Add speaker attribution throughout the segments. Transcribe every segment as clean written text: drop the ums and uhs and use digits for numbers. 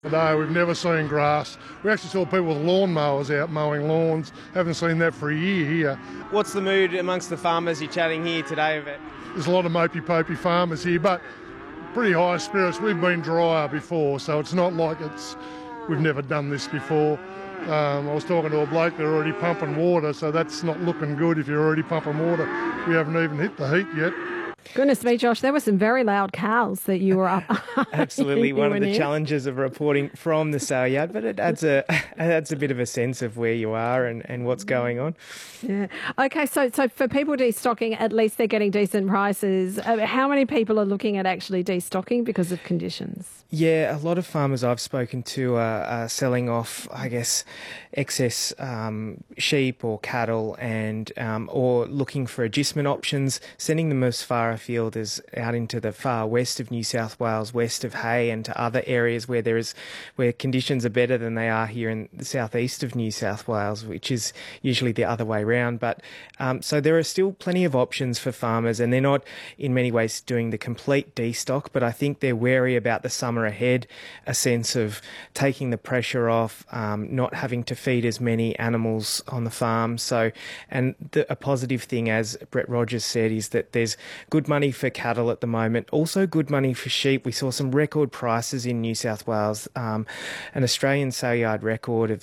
Speaker 1: No, we've never seen grass. We actually saw people with lawnmowers out mowing lawns. Haven't seen that for a year here.
Speaker 2: What's the mood amongst the farmers you're chatting here today about?
Speaker 1: There's a lot of mopey-popey farmers here, but pretty high spirits. We've been drier before, so it's not like we've never done this before. I was talking to a bloke, they're already pumping water, so that's not looking good if you're already pumping water. We haven't even hit the heat yet.
Speaker 3: Goodness me, Josh, there were some very loud cows that you were up.
Speaker 2: Absolutely, one of the challenges of reporting from the sale yard, but it adds a bit of a sense of where you are and what's going on.
Speaker 3: Yeah. Okay, so for people destocking, at least they're getting decent prices. How many people are looking at actually destocking because of conditions?
Speaker 2: Yeah, a lot of farmers I've spoken to are selling off, I guess, excess sheep or cattle and or looking for agistment options, sending them as far afield as out into the far west of New South Wales, west of Hay, and to other areas where conditions are better than they are here in the southeast of New South Wales, which is usually the other way round. But so there are still plenty of options for farmers, and they're not in many ways doing the complete destock, but I think they're wary about the summer ahead, a sense of taking the pressure off, not having to feed as many animals on the farm. So, and a positive thing, as Brett Rogers said, is that there's good money for cattle at the moment, also good money for sheep. We saw some record prices in New South Wales, an Australian sale yard record of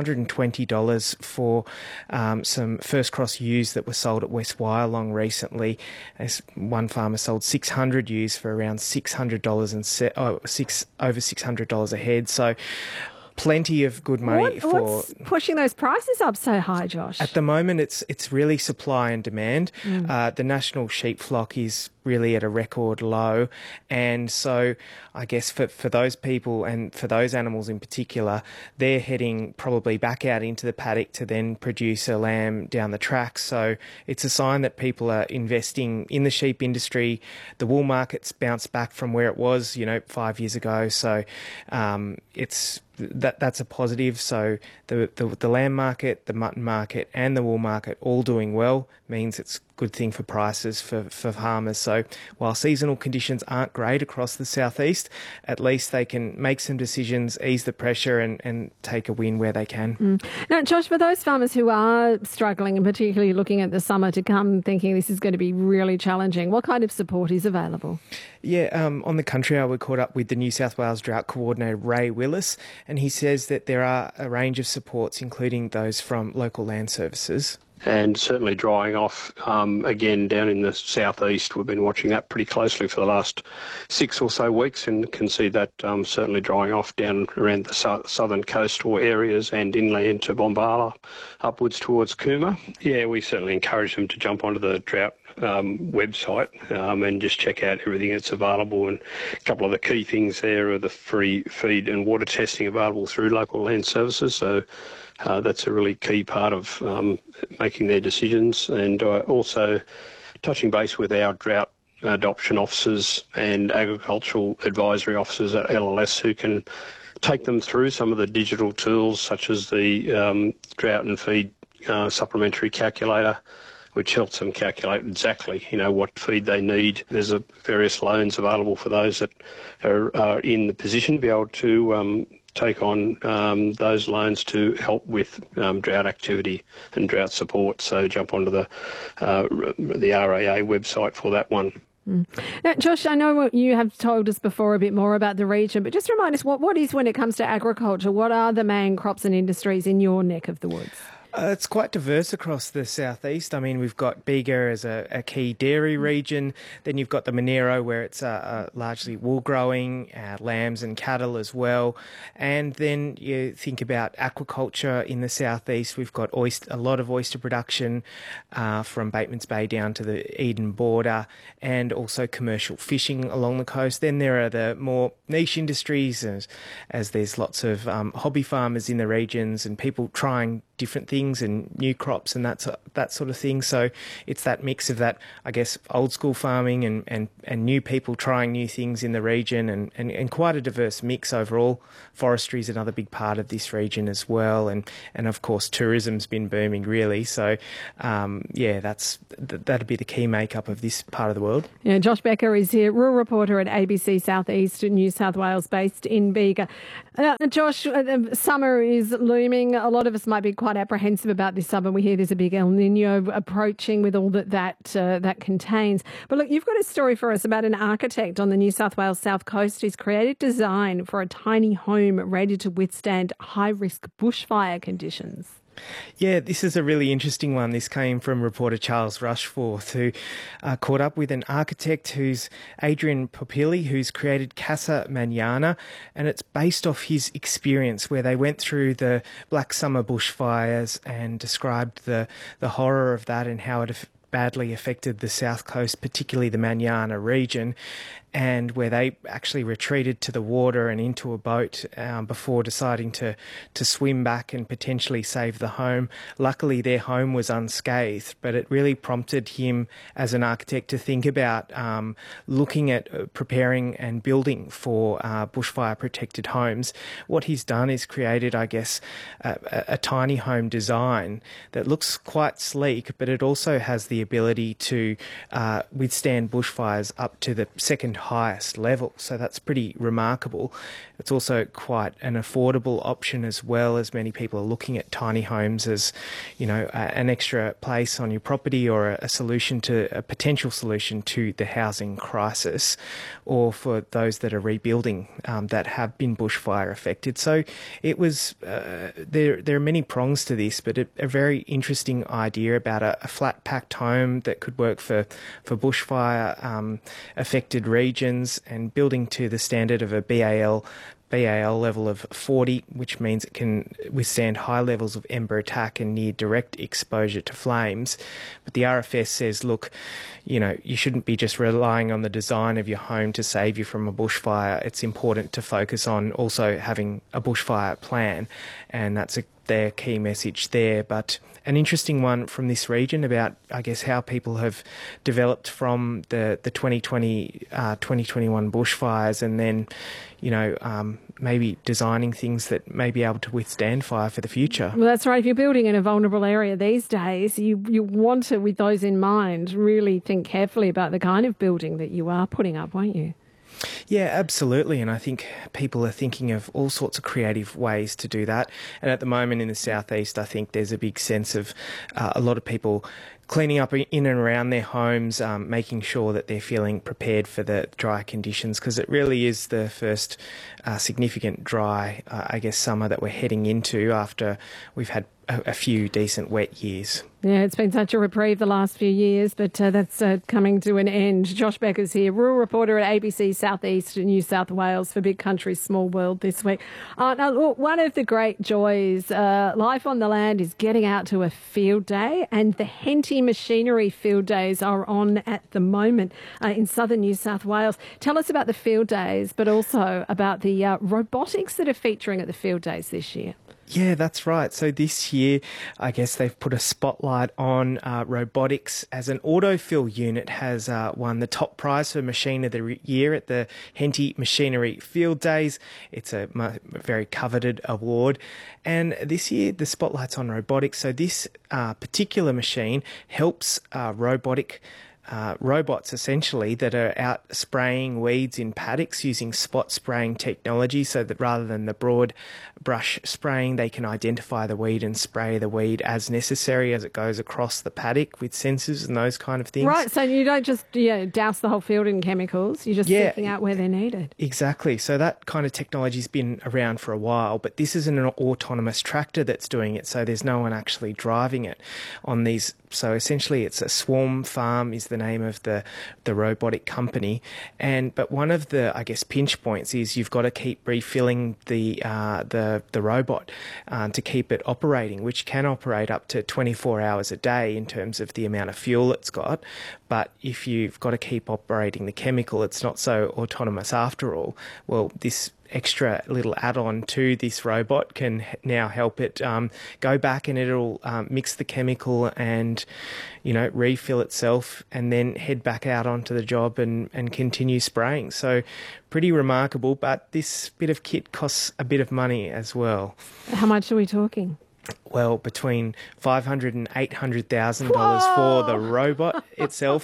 Speaker 2: $620 for some first cross ewes that were sold at West Wyalong recently. As one farmer sold 600 ewes for around $600 and over $600 a head. So plenty of good money
Speaker 3: What's pushing those prices up so high, Josh?
Speaker 2: At the moment, it's really supply and demand. The national sheep flock is really at a record low, and so I guess for those people and for those animals in particular, they're heading probably back out into the paddock to then produce a lamb down the track. So it's a sign that people are investing in the sheep industry. The wool market's bounced back from where it was, 5 years ago. So that's a positive. So the lamb market, the mutton market, and the wool market all doing well means it's a good thing for prices for farmers. So while seasonal conditions aren't great across the southeast, at least they can make some decisions, ease the pressure, and take a win where they can.
Speaker 3: Now, Josh, for those farmers who are struggling and particularly looking at the summer to come, thinking this is going to be really challenging, what kind of support is available?
Speaker 2: Yeah, on the Country Hour, we caught up with the New South Wales Drought Coordinator, Ray Willis, and he says that there are a range of supports, including those from local land services.
Speaker 4: And certainly drying off again down in the southeast. We've been watching that pretty closely for the last 6 or so weeks and can see that certainly drying off down around the southern coastal areas and inland to Bombala, upwards towards Cooma. Yeah, we certainly encourage them to jump onto the drought website and just check out everything that's available. And a couple of the key things there are the free feed and water testing available through local land services. So that's a really key part of making their decisions, and also touching base with our drought adoption officers and agricultural advisory officers at LLS who can take them through some of the digital tools such as the drought and feed supplementary calculator, which helps them calculate exactly, what feed they need. There's various loans available for those that are in the position to be able to take on those loans to help with drought activity and drought support. So jump onto the RAA website for that one.
Speaker 3: Now, Josh, I know you have told us before a bit more about the region, but just remind us what is, when it comes to agriculture, what are the main crops and industries in your neck of the woods?
Speaker 2: It's quite diverse across the southeast. I mean, we've got Bega as a key dairy region. Then you've got the Monero, where it's largely wool growing, lambs and cattle as well. And then you think about aquaculture in the southeast. We've got a lot of oyster production from Batemans Bay down to the Eden border, and also commercial fishing along the coast. Then there are the more niche industries, as there's lots of hobby farmers in the regions and people trying different things things and new crops and that sort of thing. So it's that mix of that, I guess, old school farming and new people trying new things in the region, and quite a diverse mix overall. Forestry is another big part of this region as well, and of course tourism's been booming really. So that'd be the key makeup of this part of the world.
Speaker 3: Yeah, Josh Becker is here, rural reporter at ABC Southeast New South Wales, based in Bega. Josh, summer is looming. A lot of us might be quite apprehensive about this summer. We hear there's a big El Nino approaching with all that contains. But look, you've got a story for us about an architect on the New South Wales South Coast who's created design for a tiny home ready to withstand high-risk bushfire conditions.
Speaker 2: Yeah, this is a really interesting one. This came from reporter Charles Rushforth, who caught up with an architect who's Adrian Popilli, who's created Casa Manana, and it's based off his experience where they went through the Black Summer bushfires and described the horror of that and how it badly affected the South Coast, particularly the Manana region, and where they actually retreated to the water and into a boat before deciding to swim back and potentially save the home. Luckily, their home was unscathed, but it really prompted him as an architect to think about looking at preparing and building for bushfire-protected homes. What he's done is created, I guess, a tiny home design that looks quite sleek, but it also has the ability to withstand bushfires up to the second highest level. So that's pretty remarkable. It's also quite an affordable option as well, as many people are looking at tiny homes as, an extra place on your property or a potential solution to the housing crisis, or for those that are rebuilding that have been bushfire affected. So it was, there are many prongs to this, but a very interesting idea about a flat packed home that could work for bushfire affected regions, and building to the standard of a BAL level of 40, which means it can withstand high levels of ember attack and near direct exposure to flames. But the RFS says, look, you shouldn't be just relying on the design of your home to save you from a bushfire. It's important to focus on also having a bushfire plan, and that's their key message there. But an interesting one from this region about, I guess, how people have developed from the 2020, 2021 bushfires, and then, maybe designing things that may be able to withstand fire for the future.
Speaker 3: Well, that's right. If you're building in a vulnerable area these days, you want to, with those in mind, really think carefully about the kind of building that you are putting up, won't you?
Speaker 2: Yeah, absolutely. And I think people are thinking of all sorts of creative ways to do that. And at the moment in the southeast, I think there's a big sense of a lot of people cleaning up in and around their homes, making sure that they're feeling prepared for the dry conditions, because it really is the first significant dry, summer that we're heading into after we've had a few decent wet years.
Speaker 3: Yeah, it's been such a reprieve the last few years, but that's coming to an end. Josh Becker's here, rural reporter at ABC Southeast New South Wales for Big Country, Small World this week. Now, look, one of the great joys, life on the land, is getting out to a field day, and the Henty Machinery Field Days are on at the moment in southern New South Wales. Tell us about the field days, but also about the robotics that are featuring at the field days this year.
Speaker 2: Yeah, that's right. So this year, I guess they've put a spotlight on robotics, as an autofill unit has won the top prize for Machine of the Year at the Henty Machinery Field Days. It's a very coveted award. And this year, the spotlight's on robotics. So this particular machine helps robots essentially that are out spraying weeds in paddocks using spot spraying technology, so that rather than the broad brush spraying, they can identify the weed and spray the weed as necessary as it goes across the paddock with sensors and those kind of things. Right,
Speaker 3: so you don't just douse the whole field in chemicals, you're just seeking out where they're needed.
Speaker 2: Exactly. So that kind of technology's been around for a while, but this is an autonomous tractor that's doing it, so there's no one actually driving it on these. So essentially it's a swarm farm is the name of the robotic company. But one of the, I guess, pinch points is you've got to keep refilling the robot to keep it operating, which can operate up to 24 hours a day in terms of the amount of fuel it's got. But if you've got to keep operating the chemical, it's not so autonomous after all. Well, this extra little add-on to this robot can now help it go back, and it'll mix the chemical and, refill itself, and then head back out onto the job and continue spraying. So pretty remarkable, but this bit of kit costs a bit of money as well.
Speaker 3: How much are we talking?
Speaker 2: Well, between $500,000 and $800,000 for the robot itself.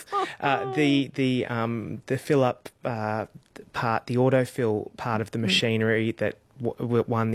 Speaker 2: The fill up part, the autofill part of the machinery that won the